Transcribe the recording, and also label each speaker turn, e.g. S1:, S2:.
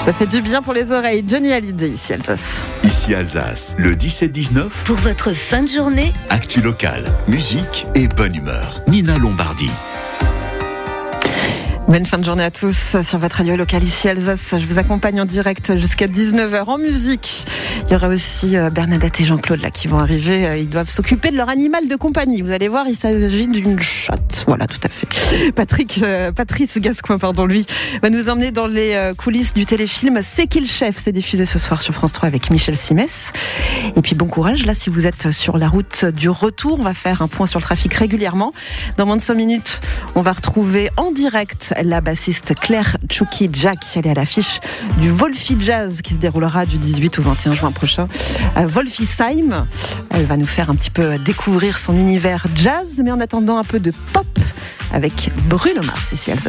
S1: Ça fait du bien pour les oreilles. Johnny Hallyday, ici Alsace.
S2: Ici Alsace, le 17-19.
S3: Pour votre fin de journée,
S2: Actu locale, musique et bonne humeur. Nina Lombardi.
S1: Bonne fin de journée à tous sur votre radio locale ici Alsace. Je vous accompagne en direct jusqu'à 19h en musique. Il y aura aussi Bernadette et Jean-Claude là qui vont arriver. Ils doivent s'occuper de leur animal de compagnie. Vous allez voir, il s'agit d'une chatte. Voilà, tout à fait. Patrice Gascoin, lui, va nous emmener dans les coulisses du téléfilm C'est qui le chef ? C'est diffusé ce soir sur France 3 avec Michel Simès. Et puis bon courage là si vous êtes sur la route du retour. On va faire un point sur le trafic régulièrement. Dans moins de 5 minutes, on va retrouver en direct la bassiste Claire Chouki Jack. Elle est à l'affiche du Wolfie Jazz qui se déroulera du 18 au 21 juin prochain à Wolfisheim. Elle va nous faire un petit peu découvrir son univers jazz, mais en attendant un peu de pop avec Bruno Mars ici à Alsace.